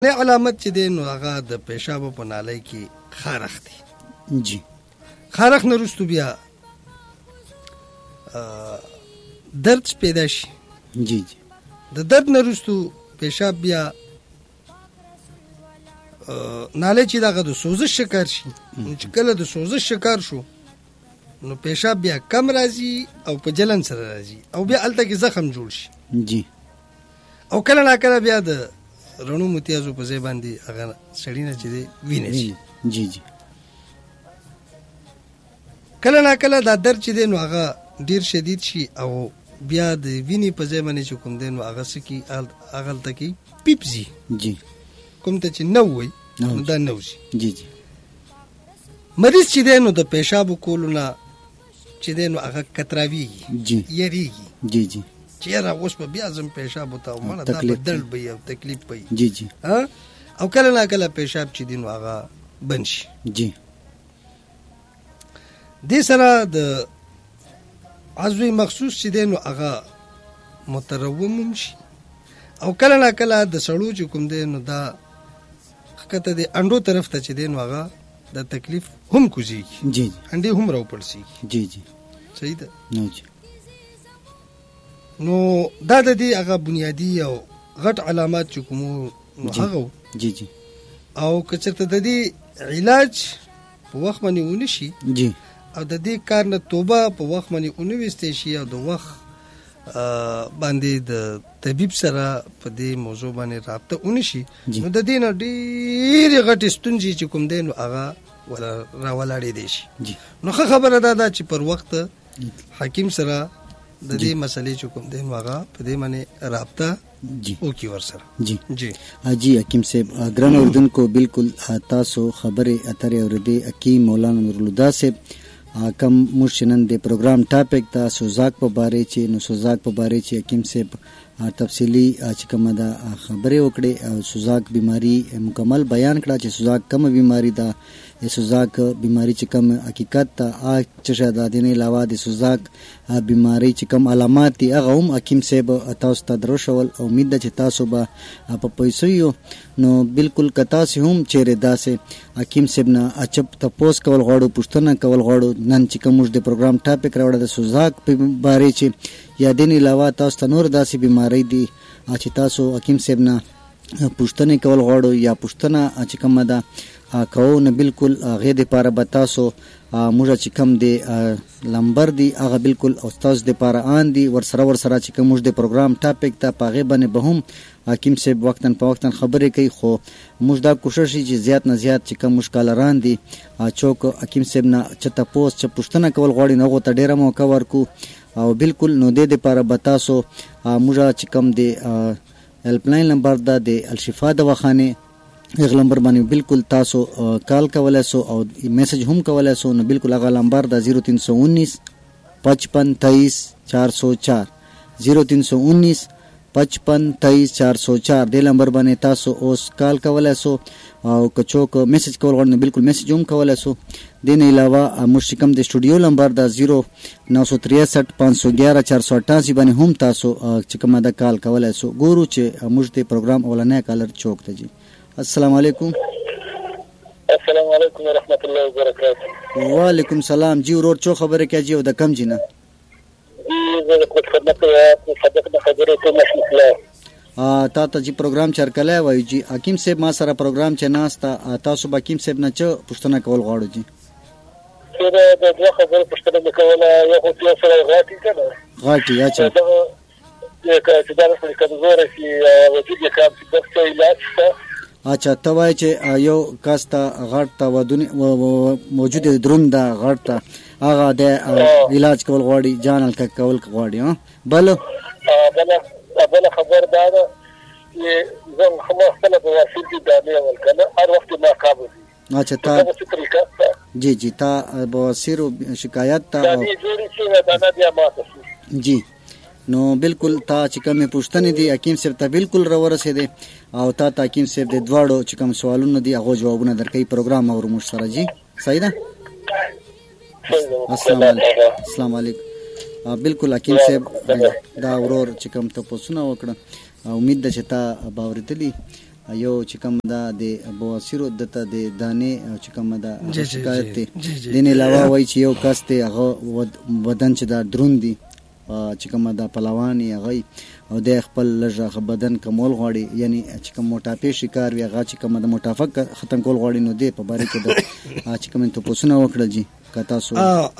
نه علامت چې دی نو هغه د پیشاب په نالۍ کې خارخ دی. جی خارخ نه وروسته بیا درد پیدا شي. جی جی د درد نه وروسته پیشاب بیا نالۍ چې دغه د سوزش شکار شي. چې کله د سوزش شکار شو نو پیشاب بیا کم راځي او په جلن سره راځي او بیا هلته کې زخم جوړ شي. جی او کله ناکله بیا د رڼو متیازو په ځای باندې هغه سړي نه چې دی وینه شي. جی جی کله ناکله دا درد چې دی نو هغه ډیر شدید شي او بیا د وینې په ځای باندې چې کوم دی نو هغه څه کې هغه هلته کې پیپ ځي. جی کوم ته چې نو وایي نو دا نو ځي. جی جی مریض چې دی نو د پیشابو کولو نه چې دی نو هغه کتراویږي. جی یریږي. جی جی چې یاره اوس به بیا ځم پیشاب وته او مړه دا به درد به او تکلیف به وي. جی جی او کله ناکله پیشاب چې دی نو هغه بند شي. جی دې سره د عضوي مخصوص چې دی نو هغه متروم هم شي او کله ناکله د سړو چې کوم دی نو دا ښکته د انډو طرف ته چې دی نو هغه د تکلیف هم کوزیږي. جی انډې هم راوپړسیږي. جی جی صحیح ده. نو جی نو دا د دې هغه بنیادی او غټ علامات چې کوم نو هغه. جی جی او که چېرته د دې علاج په وخت باندې ونه شي جی او د دې کار نه توبه په وخت باندې ونه ویستې شي او د وخت باندې د طبيب سره په دې موضوع باندې رابطه ونه شي نو د دې نه ډېرې غټې ستونزې چې کوم دی نو هغه راولاړې دی شي. نو ښه خبره ده چې پر وخت حکیم سره د دې مسلې چې کوم دی نو هغه په دې باندې رابطه وکړي ورسره. جی جی جی حکیم صاحب ګران اوردونکو بالکل تاسو خبرې اترې اورېدې. حکیم مولانا نورالهدی صاحب کم موږ نن د پروګرام ټاپک ته سوزاک په باره چې نو سوزاک په باره چې حکیم صاحب تفصیلی چې کومه ده خبرې وکړې او سوزاک بیماری مکمل بیان کړه چې سوزاک کومه بیماری ده. سوزاک بیماری چې کوم حقیقت ته چې شاید د دې علاوه د سوزاک بیماری چې کوم علامات دي هغه هم حکیم صاحب تاسو ته دروشول. امید ده چې تاسو به په پیسو یو نو بالکل کتا سه هم چیرې داسې حکیم صاحب نه اچپ تپوس کول غواړو پوښتنه کول غواړو. نن چې کوم د پروګرام ټاپک راوړل د سوزاک په باره چې یا دین علاوه تاسو ته نور داسې بیماری دي چې تاسو حکیم صاحب نه پوښتنه کول غواړو یا پوښتنه چې کومه ده کوو نه بالکل هغې دپاره به تاسو موږ چې کوم دی لمبر دی هغه بالکل استاد دپاره آن دی ورسره چې کوم موږ د پروګرام ټاپک ته په هغې باندې به هم حکیم صاحب وقتاً په وقتاً خبرې کوي. خو موږ دا کوشش چې زیات نه زیات چې کوم موږ کالران دي چوک حکیم صاحب نه چې تپوس چې پوښتنه کول غواړي نو هغو ته ډېره موقع ورکو او بالکل نو دې دپاره به تاسو موږ چې کوم دی هیلپلاین نمبر ده د الشفا دواخانې هغه نمبر باندې بالکل تاسو کال کولای سو او میسج هم کولای سو. نو بالکل هغه نمبر د 0319 55 23 404 0319 55 23 404 د نمبر باندې تاسو اوس کال کولای سو او کچوک میسج کول غواړئ بالکل میسج هم کولای سو. دین علاوه مشکم د سټوډیو نمبر د 0963 511 488 باندې هم تاسو چې کومه د کال کولای سو. ګورو چې موږ د پروګرام اولنې کالر چوک ته جی. السلام علیکم. السلام علیکم ورحمۃ اللہ وبرکاتہ. وعلیکم السلام جی. ورور چو خبره کې جی او د کم جنہ زه د خدمت خبرې کوم مسله تا ته جی پروګرام چرکلای وای جی حکیم صاحب ما سره پروګرام چې ناستا تاسو با حکیم صاحب نه چ پښتنه کول غواړو جی. سره د دوه خبرو پښتنه کوله یو خو سره غاټی کنه غاټی اچھا چې دا څه کمزور شي وجود یې کم څه علاج څه اچھا ته وای چې یو کاستا غړ ته ودونی موجود دروند دا غړ ته هغه د علاج کول غواړي جانل کول غواړي بل خبر دا ده چې زه خپل په واسطه کې دانه ولکنه هر وخت ما قابل. اچھا تا جی جی تا بواسیر شکایت تا جی نو بالکل تا چې کومه پوښتنه دي حکیم صاحب ته بالکل راورسې دي او تا حکیم صاحب د دواړو چې کوم سوالونه دي هغه جوابونه درکې پروګرام اور مو سره جی صحیح ده. السلام علیکم. بالکل حکیم صاحب دا ورور چې کوم ته پوښتنه وکړه امید ده چې تا باورېدلی یو چې کوم دا د بواسیرو دته د دانې چې کوم دا شکایت دی دین علاوه وای چې یو کس ته هغه بدن چې دا دروندي چې کوم دا پهلوان هغه او د خپل لږه بدن کمول غواړي یعنی چې کوم موټاپې شکار وي هغه چې کوم د موټافق ختم کول غواړي نو دی په باره کې د چې کوم ته پوښتنه وکړل جی کتا سو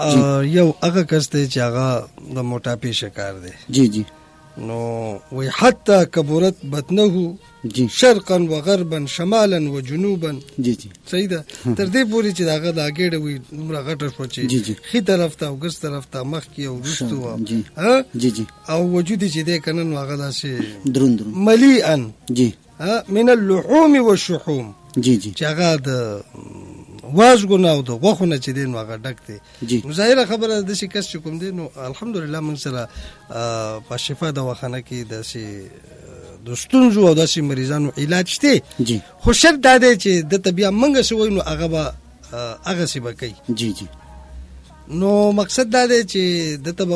یو هغه کس ته چې هغه د موټاپې شکار دی جی جی نو وی حتی کبرت بطنه جی شرقا وغربا شمالا وجنوبا جی جی صحیح ده تر دې پورې چې داغه د اګېډه وي نمره غټه شو چې خي طرف ته او ګس طرف ته مخ کې او وروستو ها جی جی او وجود چې دې کنن هغه داسې دروند مليئا جی من اللحوم والشحوم جی جی چې هغه د وازګو او د غوښونه چې دین هغه ډک دی نو ظاهره خبره د شي کس چې کوم دی نو الحمدلله موږ سره په شفا دواخانه کې د ستونزو او داسې مریضانو علاج شته خو شرط دا دی چې د طبيعه منګه شوی نو هغه به هغه سی به کوي جی جی نو مقصد دا دی چې د تبه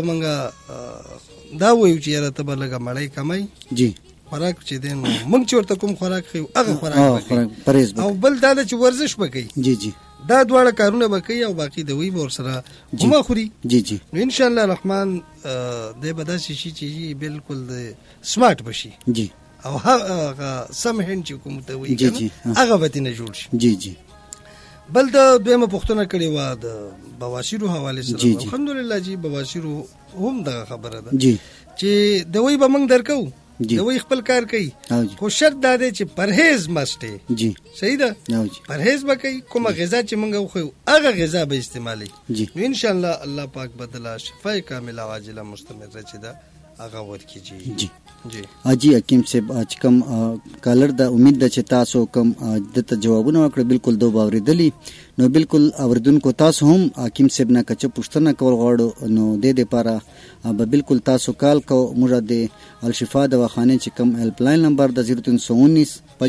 منګه دا وایو چې یاره تبه لګه مړی کمای جی خوراک چې دین موږ چې ورته کوم خوراک خو هغه خوراک پرهیز او بل دا چې ورزش وکړي جی جی دا دواړه کارونه وکړي او باقي د وی ور سره کومه خوري جی جی نو ان شاء الله الرحمن د بداسي شي چې بالکل د سمارټ بشي جی او هغه سم هند چې کوم ته وی جی هغه به نه جوړ شي جی جی بل د دویمه پښتنه کړي و د بواسیرو حواله سره الحمدلله جی بواسیرو هم د خبره ده جی چې د وی به موږ درکو دوی خپل کار کوي خو شرط دا دی چې پرهیز مسته جی صحیح ده پرهیز وکړي کومه غذا چې موږ خو هغه غذا به استعمالي نو ان شاء الله الله پاک بدلا شفای کامله عاجله مستمره چې دا هغه ورکی جی جی اجي حکیم صاحب چې کوم کالر دا امید ده چې تاسو کوم دته جوابونه وکړه بالکل دو باوریدلی نو بالکل اوردونکو تاسو هم حکیم صاحب نه کچ پښتنه کول غواړو نو د دې لپاره به بالکل تاسو کال کو موږ د الشفا دواخانه چې کوم هیلپ لاین نمبر د 0319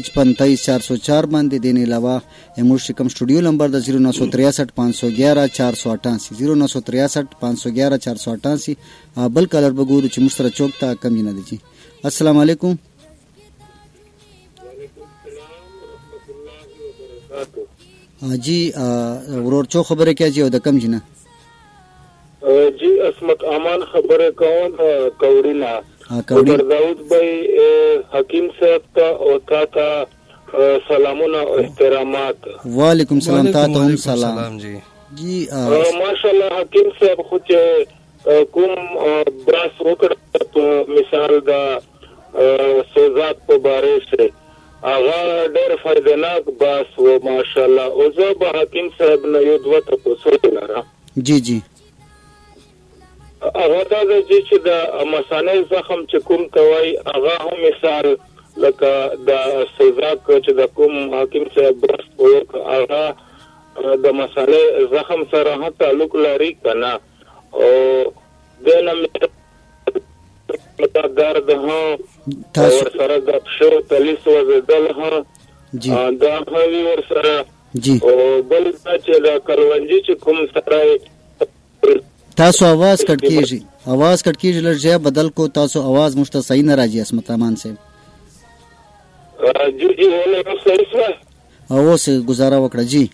552404 باندې دین علاوه موږ کوم سټوډیو نمبر د 0963 511 488 0963 511 488 بل کالر بګورو چې مستر چوک ته کم نه دي السلام علیکم جی ورور چو خبره کیا جی او د کم جنا جی اسمت امان خبره کوم کورینا کوډر داود بھائی حکیم صاحب ته او تا سلامونه او احترامات وعلیکم سلام تا ته هم سلام جی جی ماشاءالله حکیم صاحب خو کوم براس وکړه مثال دا سوزات په باره سره هغه ډېر فائدناک باس و ماشاءالله او زه به حکیم صاحب نه یو دوه تاسو لرم جی جی هغه دا چې د مثانه زخم چې کوم کوي هغه هم مثال لکه د سوزات چې د کوم حکیم صاحب براس وکړه هغه د مثانه زخم سره هم تعلق لري کنه او دنه درد ها ور سره د شو تلیس وزدل ها دا هوی ور سره او بل چې د کلونجي چې کوم سره تاسو आवाज کټ کیږي لږه بدل کو تاسو आवाज مشته صحیح نه راځي اسمت امان سے جی جی ونه صحیح او سه گزاره وکړه جی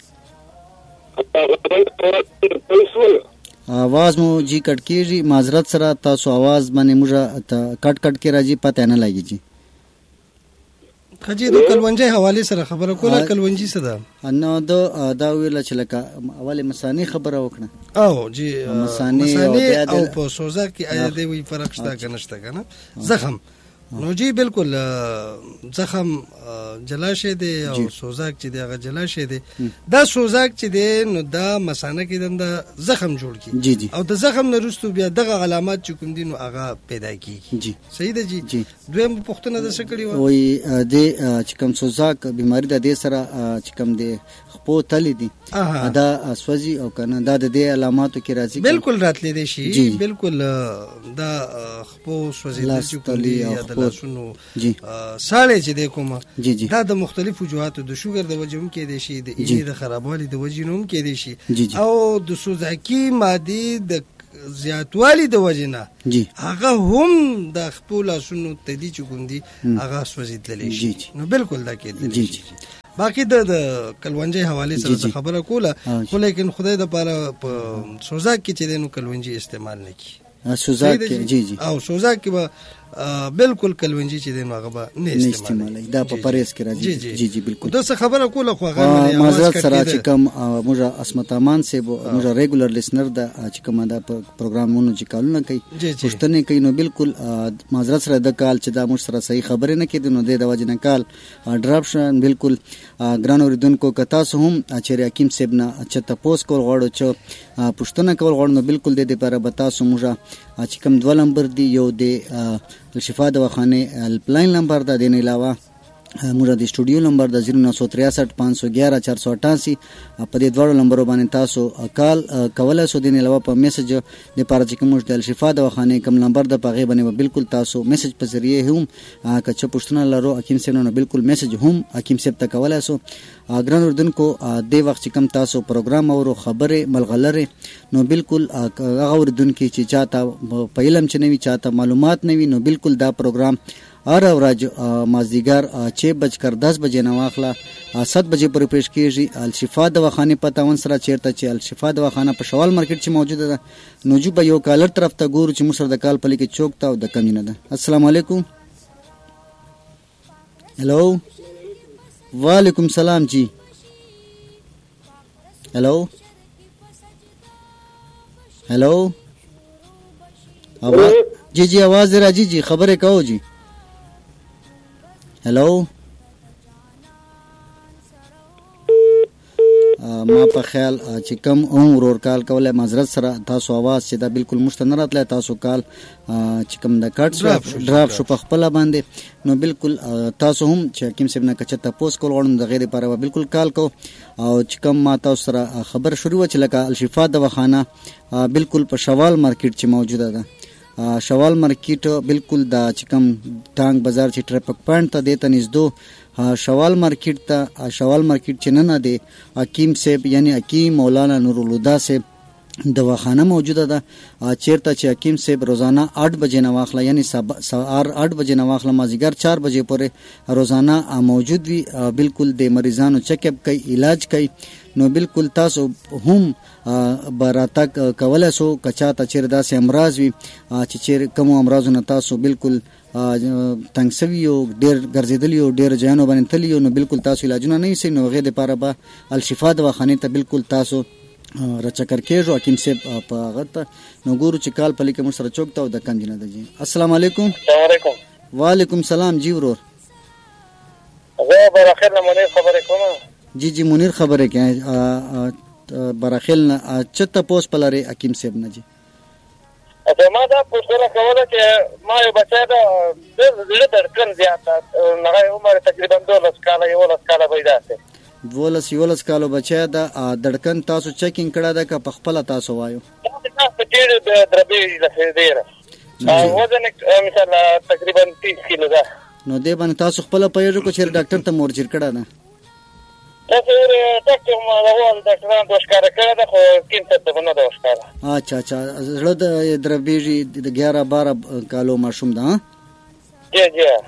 आवाज مو جی کټ کیږي معذرت سره تاسو आवाज باندې موږ کټ کې راځي پته نه لګي جی خجی د کلونجي حواله سره خبره کوله کلونجي څه ده نو دا ویل چې لکه اوله مسانی خبره وکړه او جی مسانی او په سوزا کې آیا دی وی فرق شته کنه شته کنه زخم نو جی بالکل زخم جلاشه دی او سوزاک چې دی هغه جلاشه دی دا سوزاک چې دی نو دا مسانه کې د زخم جوړ کی او د زخم نه رستو بیا دغه علامات چې کوم دي نو هغه پیدا کیږي جی صحیح ده جی دویم پښتنه د سکړی وای د چې کوم سوزاک بیماری د دې سره چې کوم دی خپو تل دي دا اسوځي او کنه دا د دې علاماتو کې راځي بالکل راتلې دي شي بالکل دا خپو سوځي چې کوم دی لاسونو ساړې چې د کومه دا د مختلفو وجوهاتو د شوګر د وجه هم کې دي شي د انرژي د خرابوالي د وجه هم کې دي شي او د سوزاکي ماده د زیاتوالی د وجنه جی هغه هم د خپل لاسونو تدی چې کوم دي هغه سوځیدلی شي نو بالکل دا کېدلی جی شي باقي د کلونجي حواله سره خبره کوله خو لیکن خدای د پاره په سوزاک کې چې دینو کلونجي استعمال نه کی سوزاک جی او سوزاک کې به بالکل کلونجي چې دینو هغه به نه استعمال دا په پریس کې راځي جی بالکل دا څه خبره کوله خو هغه معذرت سره چې کوم موږ اسمت امان سے موږ ریګولر لیسنر دا چې کوم دا پروګرامونو چې کالونه کوي پښتنه کوي نو بالکل معذرت سره د کال چې دا موږ سره صحیح خبره نه کیدو نو د وجه نه کال ډراپ شون بالکل ګران اوریدونکو کتا سه هم چې حکیم صاحب نه چې تاسو کول غواړو چې پښتنه کول غواړو نو بالکل د دې لپاره بتا سو موږ چې کوم 2 نمبر دی یو د الشفا دواخانه هیلپلاین نمبر دا دین علاوه موږ د سټوډیو نمبر د 0963 511 488 په دې دوه نمبرو باندې تاسو کال کولای شئ د علاوه په میسج د پاره چې کوم د الشفا دواخانه کوم نمبر د پغه باندې بالکل تاسو میسج په ذریعه هم که چې پښتنه لرو حکیم صاحب نو بالکل میسج هم حکیم صاحب ته کولای شئ ګران اردوونکو د وخت چې کوم تاسو پروګرام او خبره ملغلره نو بالکل هغه اردوونکو چې چاته په علم چې نوي چاته معلومات نوي نو بالکل دا پروګرام اور ورځ مازدیګر 6:10 بجې نه واخله 7 بجې پورې پیش کیږي الشفا دواخانه په 53 سره چیرته چې الشفا دواخانه په شوال مارکیټ چې موجوده ده نو جو به یو کالر طرف ته ګورو چې موږ سره د کال پلي کې چوک تا او د کمینه ده السلام علیکم هلو وعلیکم سلام جی हेलो हेलो आवाज जी आवाज जरा जी खबरें कहो जी हेलो ما په خیال چې کم ورور کال کوله معذرت سره تاسو आवाज چې دا بالکل مشتنه راتله تاسو کال چې کم د کټ ډراپ شو په خپل باندې نو بالکل تاسو هم چې حکیم صاحب نه کچته پوس کول غواړم د غیر لپاره بالکل کال کو او چې کم ما تاسو سره خبر شروع چې لکه الشفا دواخانه بالکل په شوال مارکیټ چې موجوده ده شوال مارکیټ بالکل دا چې کم ټانګ بازار چې ټریفک پوینټ ته دیته نږدې شوال مارکیټ ته شوال مارکیټ چې نه دی حکیم صاحب یعنی حکیم مولانا نور الهدى صاحب دواخانه موجوده ده چیرته چې حکیم صاحب روزانه 8 بجې نه واخله یعنی سهار 8 بجې نه واخله مازیګر 4 بجې پورې روزانه موجود وي بالکل د مریضانو چیک اپ کوي علاج کوي نو بالکل تاسو هم براته کولای شو کچا ته چیر داسې امراض وي چې چیر کوم امراضونه تاسو بالکل تنګ سوي او ډیر ګرځیدلی او ډیر ځانو باندې تلی نو بالکل تاسو علاجونه نه یې نو غیر لپاره به الشفا دواخانه ته بالکل تاسو رچکر کېږو حکیم صاحب په هغه ته نو ګورو چې کال پلي کې موږ سره چوک ته او د کم جنا ده جی السلام علیکم وعلیکم سلام جی ورور زه براخیل نه منیر خبرې کوم جی منیر خبرې کوي براخیل نه چته پوس پلاره حکیم صاحب نه جی ما دا پوښتنه کوله چې ما یو بچی دا زړه دړکن زیات هغه عمر تقریبا 12 کاله 11 کاله پیدا شي 12 کالو بچی دا دړکن تاسو چیکینګ کړه دا که په خپل تاسو وایو تاسو ډېر دربې لفظیره وزن مثلا تقریبا 30 کیلو ده نو دې باندې تاسو خپل پیژو کو چې ډاکټر ته مورچیر کړه نه تاسو ډاکټر ما له ډاکټرانو د ښکار کړه ده خو کینته ته نه ده ښکار اچھا زړه د دربې د 11 12 کالو ماشوم ده جی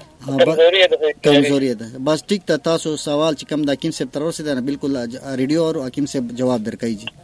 کمزوري ده بس ټیک ته تاسو سوال چې کوم د حکیم صاحب تر اوسه ده بالکل ریډیو او حکیم صاحب جواب درکړي جی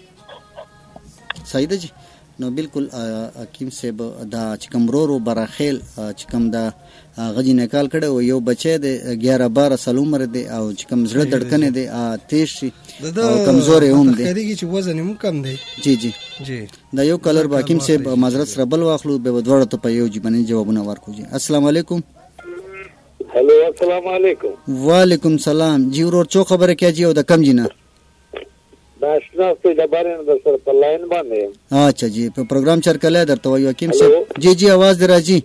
صحیح ده جی نو بالکل حکیم صاحب دا چې کوم ورو براخیل چې کوم دا غجی نکال کړه او یو بچی د 11 12 سال عمر دی او چې کوم زړه دړکنه دی تیز شي او کمزوري هم دی خریږي چې وزن هم کم دی جی دا یو کلر با حکیم صاحب معذرت سره بل واخلو به ودوړه ته په یو جی باندې جوابونه ورکو جی السلام علیکم हेलो अस्सलाम वालेकुम वालेकुम सलाम जी ورور چو خبره کیږي او د کم جنا ناشنا څه د بارن د سر په لاین باندې اچھا جی په پروګرام چرکله درته وایو حکیم صاحب جی आवाज درځي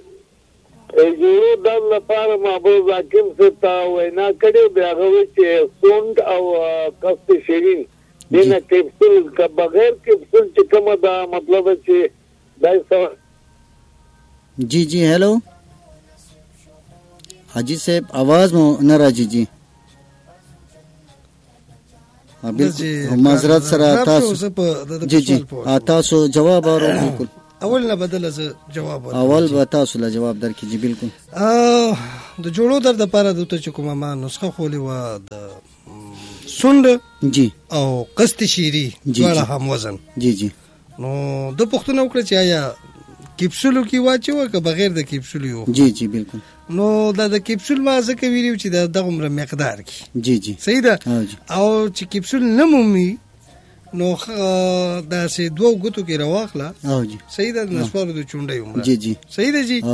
یو د لپاره محبوب حکیم صاحب ته وینا کړي بیا غوي چې سوند او کست شیرین دینه کپسول کا بغیر کپسول چې کومه دا مطلب چې دای جی हेलो हाजी साहब आवाज मो न राजी जी بالکل معذرت سره تاسو جی تاسو جواب اورو بالکل اول نه بدل ز جواب اول به تاسو له جواب درکې جی بالکل د جوړو درد لپاره د ته کومه ما نسخه خولې و د سوند جی او قسط شيري ډول هم وزن جی نو د پښتنو وکړه چې آیا کیپسولو کې واچو که بغیر د کیپسولو یو جی بالکل نو د کیپسول ما ځکه ویلو چې د عمر مقدار کې جی صحیح ده او چې کیپسول نه مومي نو دا سه دوه غوتو کې راواخله او جی صحیح ده نسپارو د چونډې عمر جی صحیح ده جی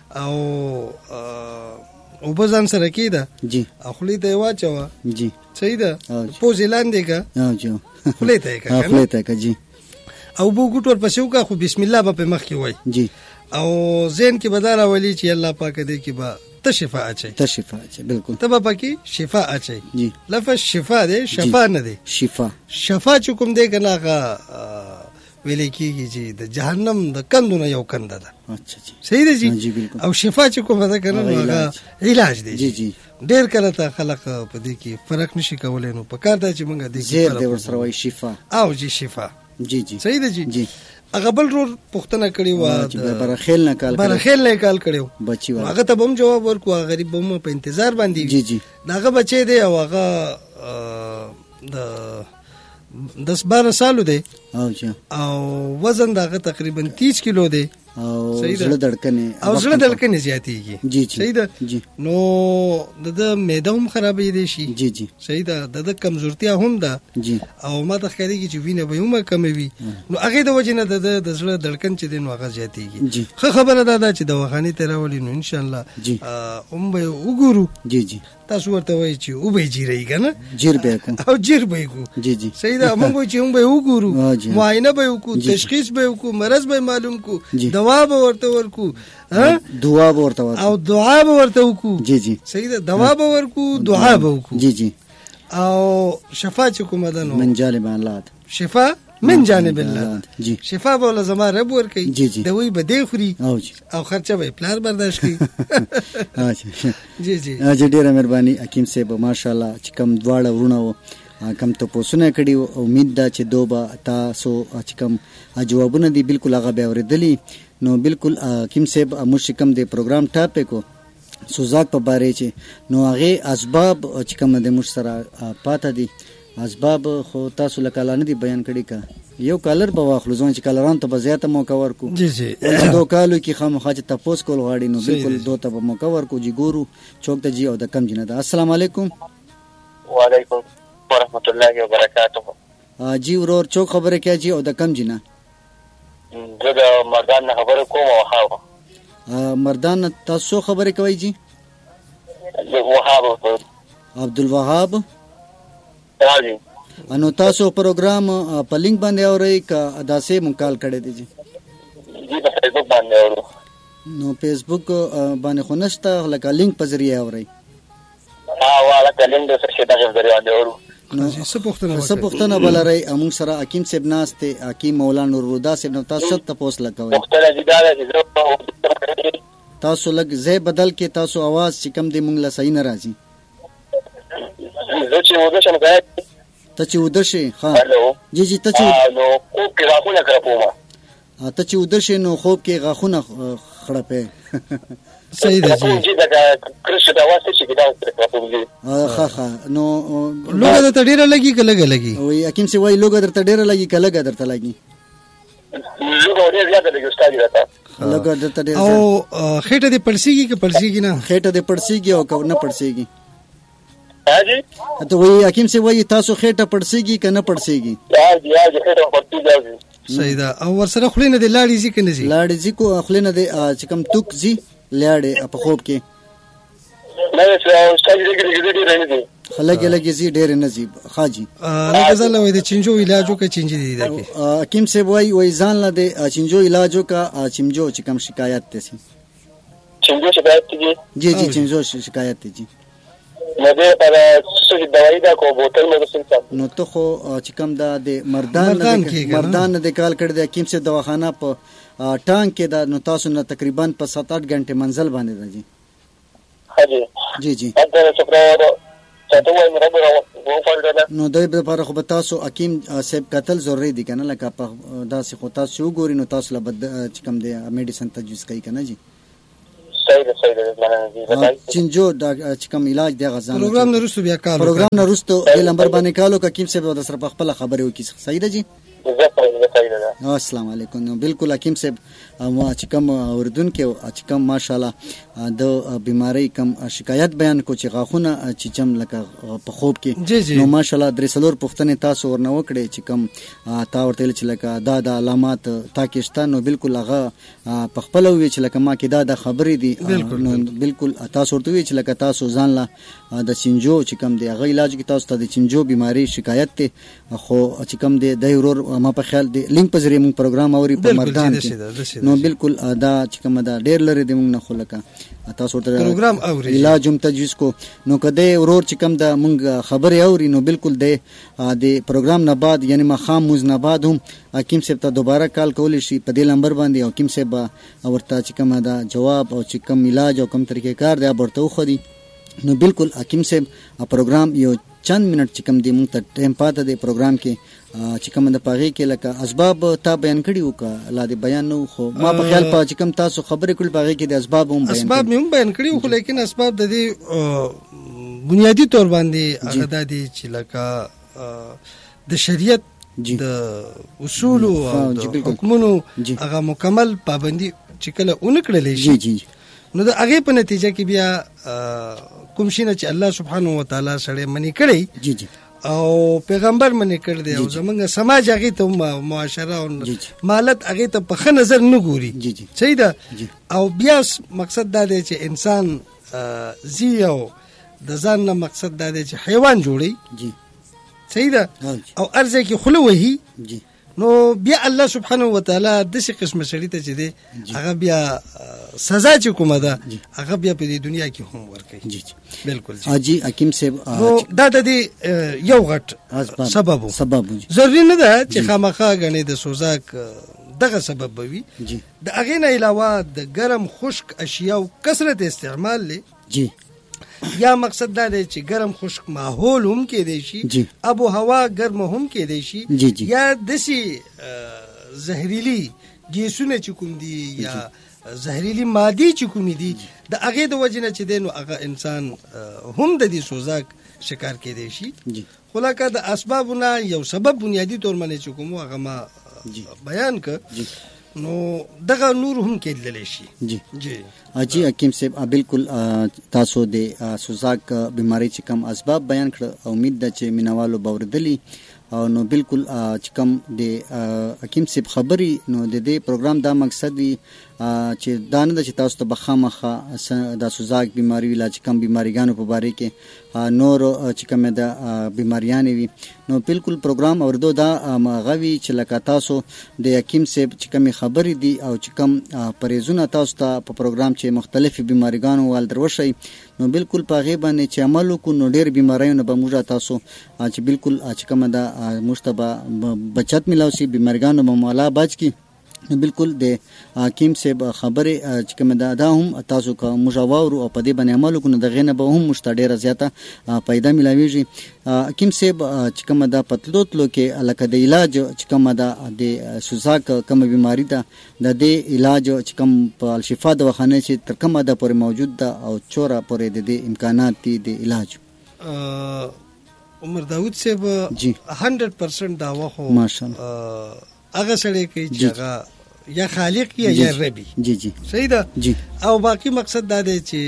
او بزن سره کېده جی خولې ته واچو جی صحیح ده پوز لاندې کا جی خولې ته کا جی او بو ګټور پسیو کا خو بسم الله په مخ کې وای جی او زین کې بدار اولی چې الله پاک دې کې با ته شفا اچي بالکل ته به پکې شفا اچي جی لفظ شفا دې شفا نه دې شفا چې کوم دې کنه ویلې کېږي چې د جهنم د کندونه یو کنده ده اچھا جی صحیح ده جی او شفا چې کوم ده کنه هغه علاج دی جی ډېر کله ته خلق په دې کې فرق نشي کولای نو په کار دا چې موږ دې زیر دې ورسره وای شفا او جی شفا جی صحیح ده جی هغه بل رور پښتنه کړی و برخیل نه کال کړو بچي هغه ته بم جواب ورکو غریب بم په انتظار باندې جی هغه بچی دی او هغه د 10-12 سالو دی او وزن دغه تقریبا 30 کیلو دی او زړه دړکنه زیاتیږي جی صحیح ده نو د معده هم خرابې دي شي جی صحیح ده د کمزورتیا هم ده جی او ما ته ښکارېږي چې وینه به هم کموي نو هغه د وجه نه د زړه دړکن چې دی نو هغه زیاتیږي خو خبره ده چې دواخانې ته راولي نو ان شاء الله هم به وګورو جی تاسو ورته وایي چې او به جیري کنه جیر به کو او جیر به کو جی صحیح ده موږ چې هم به وګورو معاینه به وکړو تشخیص به وکړو مرض به معلوم کو دوا به ورته ورکو دعا به ورته او دعا به ورته وکړو جی صحیح ده دوا به ورکو دعا به وکړو جی او شفا چې کومه ده نو من جانب الله شفا من جانب الله جی شفا به له زما رب ورکي دوی به دی خوري او خرچه به پلار برداشت کوي جی ډیره مهرباني حکیم صاحب ماشاءالله چې کم دواړه ورونه کم ته پوسونه کړي امید ده چې دوبه تاسو چې کم جوابونه دي بالکل هغه به اوریدلی نو بالکل حکیم صاحب مشکم دی پروګرام ټاپک سوزاک په باره چې نو هغه اسباب چې کم د مش سره پاته دي اسباب خو تاسو لکالانه دي بیان کړي کا یو کالر به واخلو ځون چې کالران ته به زیاته موقع ورکو جی دو کالو کې خامخا چې تاسو کول غواړي نو بالکل دوته به موقع ورکو جی ګورو چوک ته جی او د کم جنه ده السلام علیکم وعلیکم ورحمۃ اللہ وبرکاتہ جی ورور چوک خبره کیا جی او د کم جنه زه د مردان نه خبره کوم وهاب مردان تاسو خبره کوي جی وهاب عبدالوهاب راځي انو تاسو پروګرام په لینک باندې اورئ کا اداسه مونکال کړی دی جی په فیسبوک باندې اورو نو فیسبوک باندې خو نشته لکه لینک په ذریعہ اورئ والا کلم د څه د ذریعہ باندې اورو نو څه پوښتنه بلري امون سره حکیم صاحب ناشته حکیم مولانا نورالهدى صاحب نو تاسو ته پوس لکوي تاسو لګ زې بدل کې تاسو आवाज چې کم دی مونږ لا صحیح نه راځي زه چې ودشم غواړم ته چې ودشي ها جی ته چې نو خوب کې غاخونه کړپوم ته چې ودشي نو خوب کې غاخونه خړپې صحیح ده جی دا کرش دا واسطه چې دا کړپوم ها نو لوګه ته ډیره لګي کله لګي وای حکیم سی وای لوګه درته ډیره لګي کله درته لګي لوګه ډیره زیاته لګي استاد راته لوګه درته ډیره او خېټه دې پړسیږي که پړسیږي نه خېټه دې پړسیږي او که نه پړسیږي हाजी ته وای حکیم سی وای تاسو خېټه پړسیږي که نه پړسیږي हाजी خېټه پړسیږي صحیح ده او ورسره خلینه دې لاړې زی کنه زی لاړې زی کو خلینه دې چې کم توک زی لاړې په خوب کې نه څه استاد دې رہنے دي خلګ لګي زی ډېر نصیب خاجي نه غزل وای د چنجو علاجو کې چنجي دي دکې حکیم سی وای ځان لا دې چنجو علاجو کا چنجو چې کم شکایت تسی چنجو شکایت دي جی چنجو شکایت دي جی نو دې پر څه دوايي دا کو بوتل مې وسنځم نو ته خو چې کم دا د مردان د کال کړ د حکیم سی دواخانه په ټانک کې دا نو تاسو نه تقریبا په 7-8 غنټه منزل باندې راځي हाजी جی اته څپرو چاته وایم رب راوړل. نو د دې لپاره خو به تاسو حکیم صاحب کتل ضروري دي کنه، لکه په داسې خو تاسو وګورئ نو تاسو له چې کوم دی میډیسن تجویز کوي کنه جی. صحیح ده مننه جی. چنجو دا چې کوم علاج دی غزان پروګرام نه رسو بیا کار پروګرام نه رسو د نمبر باندې کالو حکیم صاحب د سره په خپل خبرې وکړي. صحیح ده جی. السلام علیکم. نو بالکل حکیم صاحب ما چې کوم اردن کې چې کوم ماشاءالله د بیماری کم شکایت بیان کو چې غاخونه چې چم لکه په خوب کې نو ماشاءالله درې څلور پوښتنې تاسو ورنه وکړي چې کوم تا ورته چې لکه دا د علامات تاکستان نو بالکل هغه په خپل وی چې لکه ما کې دا د خبرې دي نو بالکل تاسو ورته وی چې لکه تاسو ځان لا د چنجو چې کوم دی هغه علاج کې تاسو ته د چنجو بیماری شکایت ته خو چې کوم دی د ورور ما په خیال دی لینک په ذریعہ موږ پروګرام اوري په مردان کې نو بالکل دا چې کوم دا ډېر لري د موږ نه خو لکه تاسو ورته پروګرام اوري علاج هم تجویز کو نو کده ورور چې کوم دا موږ خبرې اوري نو بالکل د پروګرام نه بعد یعنی ما خام موز نه بعد هم حکیم صاحب ته دوباره کال کولی شي په دې نمبر باندې او حکیم صاحب ورته چې کوم دا جواب او چې کوم علاج او کوم طریقې کار دی ورته خو دی نو بالکل حکیم صاحب پروګرام یو چند منټ چې کوم دی موږ ته ټایم پاته دی پروګرام کې چې کوم د پاغي کې لکه اسباب تا بیان کړي وکړه لا دې بیان نو خو ما په خیال په چې کوم تاسو خبرې کول پاغي کې د اسباب هم بیان کړي خو لیکن اسباب د دې بنیادی تور باندې هغه د دې چې لکه د شریعت د اصول او د حکمونو هغه مکمل پابندي چې کله اونکړلې شي نو د هغه په نتیجه کې بیا کوم شي نه چې الله سبحانه و تعالی سره منی کړی او پیغمبر منی کړ دی او زمونږ سماج هغه ته معاشره او مالت هغه ته په ښه نظر نه ګوري. صحیح ده. او بیا مقصد دا دی چې انسان زی او د ځان نه مقصد دا دی چې حیوان جوړي. صحیح ده. او ارزه کې خلو وهي نو بیا الله سبحانه و تعالی د څه قسم سړی ته چې دی هغه بیا سزا چې کومه ده هغه بیا په دې دنیا کې هم ورکوي. بالکل جی حکیم صاحب دا د دې یو غټ سبب ضروري نه ده چې خامخا غني د سوزاک دغه سبب وي. د هغه نه علاوه د ګرم خشک اشیاء کثرت استعمال لې جی یا مقصد دا دی چې ګرم خشک ماحول هم کې دی شي ابو هوا ګرم هم کې دی شي یا دسی زهريلي ګیسونه چې کوم دي یا زهريلي مادي چې کوم دي د هغه د وجنه چې دینو هغه انسان هم د دې سوزاک شکار کې دی شي. خلاصه د اسبابونه یو سبب بنیادی تور باندې چې کوم هغه ما بیان ک نو دغه نور هم کېدلی شي. جی حکیم صاحب بالکل تاسو د سوزاک بیماری چې کوم اسباب بیان کړ امید ده چې مینوالو باوردلی او نو بالکل چې کوم د حکیم صاحب خبري نو د دې پروګرام دا مقصد وي چې دا نه چې تاسو ته بخامخه د سوزاک بیماری علاج کوم بیماریګانو په باره کې نور چې کوم د بیماریان وي نو بالکل پروګرام اوردو دا غوي چې لکه تاسو د حکیم صاحب چې کوم خبري دي او چې کوم پریزونه تاسو ته په پروګرام چې مختلفي بیماریګانو ول دروشي نو بالکل په غي باندې چې عمل کو نو ډېر بیماریونه به موږ تاسو چې بالکل چې کوم د مشتبه بچت ملاوي بیماریګانو به مولا بچ کی نو بالکل د حکیم صاحب خبره چې کوم دا هم تاسو کا مجاور او په دې باندې عمل کو نو د غنه به هم مشتډه زیاته پیدا ملاويږي. حکیم صاحب چې کوم دا پتلوتلو کې الکه د علاج چې کوم دا د سوزاک کوم بیماری ده د دې علاج چې کوم په شفا د وخانه چې تر کومه ده پورې موجود ده او چوره پورې د امکانات دي د علاج. عمر داوود صاحب 100% دا وخو ماشاءالله هغه سره کې چې هغه یا خالق یا ربي. جی صحیح ده. او باقی مقصد دا دی چې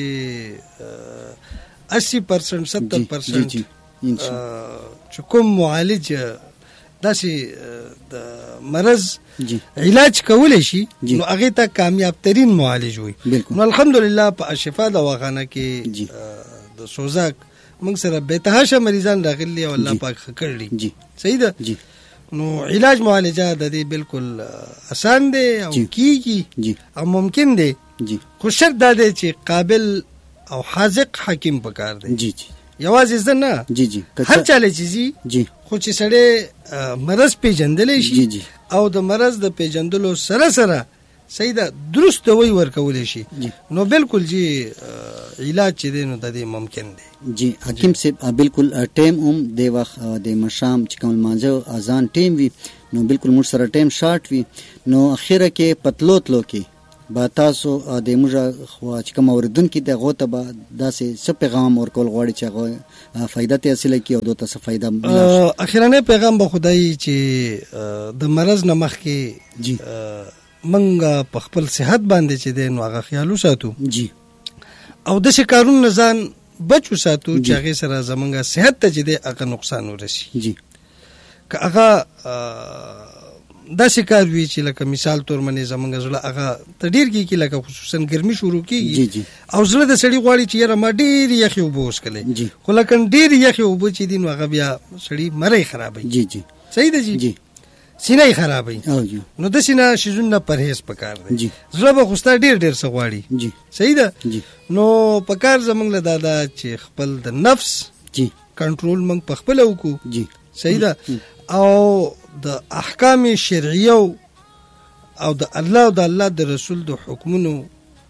80% 70% چې کوم معالج داسې د مرض علاج کولای شي نو هغه ته کامیاب ترين معالج وي. نو الحمدلله په شفا دواخانه کې د سوزاک موږ سره به تهاشه مریضان راغلي او الله پاک خکړي. صحیح ده. نو علاج معالجه د دې بالکل آسان دی او کیږي او ممکن دی. خو شرط دا دی چې قابل او حاذق حکیم پکار دی. یوازې ځنه هر چاله چیزي خو چې سړی مرض پیژندلی شي او د مرض د پیژندلو سره سره صحیح ده درست دوی ورکول شي نو بالکل جی علاج چې دی نو د دې ممکن دی جی حکیم صاحب بالکل ټیم هم د وخت د مشام چې کوم مانځو اذان ټیم وي نو بالکل موږ سره ټیم شارټ وي نو اخیره کې پتلوتلو کې با تاسو د موږ خو چې کوم اوریدونکو د غوته به داسې څه پیغام ورکول غواړي چې هغه فائدہ ته حاصله کړي او دوی ته فائدہ اخیرانه پیغام به خدای چې د مرز نه مخکې جی منګه په خپل صحت باندې چې دی نو هغه خیال وساتو جی او د شکارونو ځان بچو ساتو چې هغه سره زمونږه صحت ته چې دی هغه نقصان ورسي جی که هغه دا شکار وی چې لکه مثال تور منی زمونږ زړه هغه تډیر کې لکه خصوصا ګرمي شروع کیږي او زړه د سړی غواړي چې یاره ما ډیر یخي وبوس کړي خو لکه ډیر یخي وبو چې دین هغه بیا سړی مړی خرابوي جی جی صحیح ده جی سینه خرابوي نو د سینه شیزونه پرهیز پکار دی زړه به خوستا ډیر څه غواړي صحیح ده نو پکار زمونږ له دادا چې خپل د نفس کنټرول مونږ په خپل وکړو صحیح ده او د احکام شرعیه او د الله او د الله د رسول د حکمونو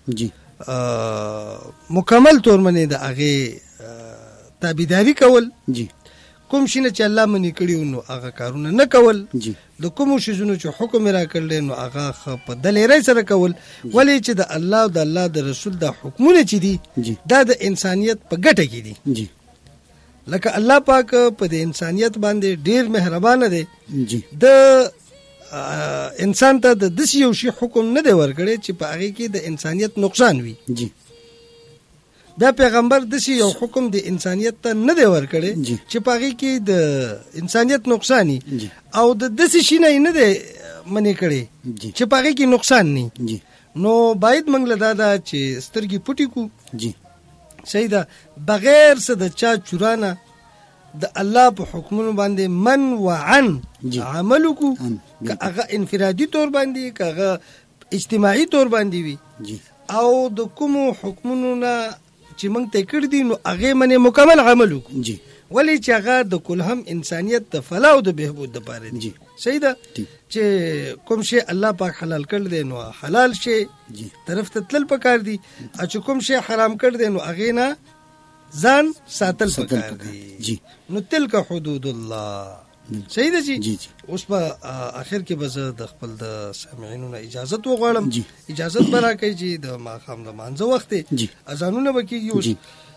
مکمل تور منی د هغه تابعداري کول کوم شي نه چې الله منی کړیو نو هغه کارونه نه کول د کوم شیزونو چې حکم را کړل نو هغه په دلیرای سره کول ولی چې د الله او د الله د رسول د حکمونه چې دي دا د انسانیت په ګټه کې دي لکه الله پاک په د انسانیت باندې ډیر مهربان دی د انسان ته د دسی یو شی حکم نه دی ورکړي چې په هغه کې د انسانیت نقصان وي دا پیغمبر دسی یو حکم د انسانیت ته نه دی ورکړي چې په هغه کې د انسانیت نقصان او د دسی شي نه دی منې کړي چې په هغه کې نقصان نه نو باید موږ له دا چې سترګې پټې کو صحیح ده بغیر څه د چا چورانه د الله په حکمونو باندې من وعن عمل کو که هغه انفرادي طور باندې که هغه اجتماعي طور باندې وي او د کوم حکمونو نه چې موږ ته کړی دي نو هغه باندې مکمل عمل وکړو ولی چې هغه د کل هم انسانیت د فلاح او د بهبود لپاره دي صحیح ده چې کوم شی الله پاک حلال کړل دي نو حلال شي طرف ته تل پکار دي او چې کوم شی حرام کړ دي نو هغه نه ځان ساتل پکار دي نو تلک حدود الله صحیح ده جی اوس په اخر کې به زه د خپل د سامعینو نه اجازه وغواړم اجازه به راکړئ چې د ماښام د مانځه وخت دی اذانونه به کېږي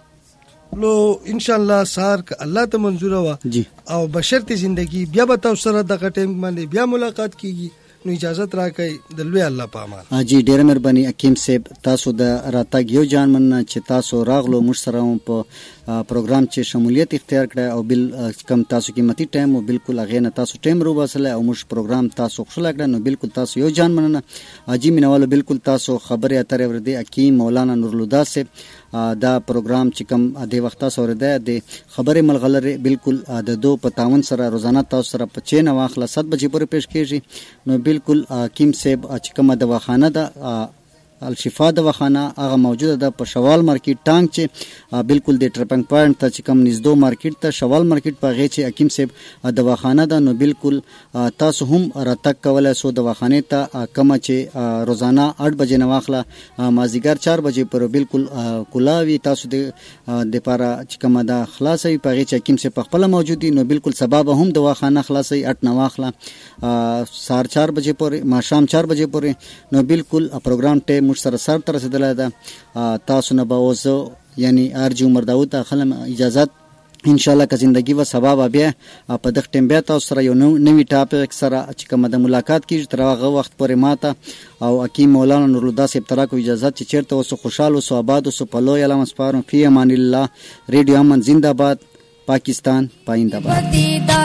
لو ان شاء الله سار ک الله ته منظور وا او بشرطی زندگی بیا به تاسو سره دغه ټیم باندې بیا ملاقات کیږي نو اجازه راکړئ د لوی الله په امان جی ډیر مهرباني حکیم صاحب تاسو د راتګ یو جان من چې تاسو راغلو موږ سره په پروګرام چې شمولیت اختیار کړه او بل کم تاسو قیمتي ټایم او بالکل هغه نه تاسو ټایم رو باسل او موږ پروګرام تاسو خوشاله کړه نو بالکل تاسو یو جان مننه اجي مینوالو بالکل تاسو خبره اترې ور دي حکیم مولانا نورالهدی صاحب دا پروګرام چې کوم د وخت سره ده د خبره ملغلره بالکل د دو په تعاون سره روزانه تاسو سره په 6 واخله 7 بجې پورې پیش کیږي نو بالکل حکیم صاحب چې کومه دواخانه ده الشفا دواخانه هغه موجوده ده په شوال مارکیټ ټانګ چې بالکل د ټرپنګ پوینټ ته چې کوم نږدې مارکیټ ته شوال مارکیټ په غي چې حکیم صاحب دواخانه ده نو بالکل تاسو هم راتګ کولای سو دواخانه ته کوم چې روزانه 8 بجې نه واخله مازیګر 4 بجې پر بالکل کولاوي تاسو د پاره چې کومه ده خلاصي په غي چې حکیم صاحب خپل موجودي نو بالکل سبب هم دواخانه خلاصي 8 نه واخله سار 4 بجې پورې ما شام 4 بجې پورې نو بالکل پروګرام ته مش سره تر رسیدلای ده تاسو نه به اوسو یعنی ارجو مرداو ته خلم اجازه ان شاء الله که زندگی و سبب بیا په دغه ټیم بیا تاسو سره یو نوې ټاپک سره چې کومه د ملاقات کیږي تر هغه وخت پورې ماته او حکیم مولانا نورالهدی صاحب ترا کو اجازه چې چیرته اوسو خوشاله اوسو آباد اوسو په لوی علم سپارم فی امان الله ریډیو امن زنده باد پاکستان پائندہ باد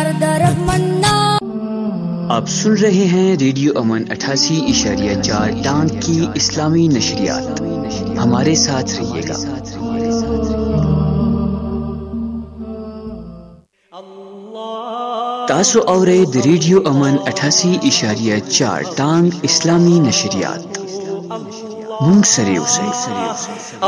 आप सुन रहे हैं रेडियो अमन 88.4 टांग की इस्लामी नशरियात हमारे साथ रहिएगा तासो और रेडियो अमन 88.4 टांग इस्लामी नशरियात मुंग सरे उसे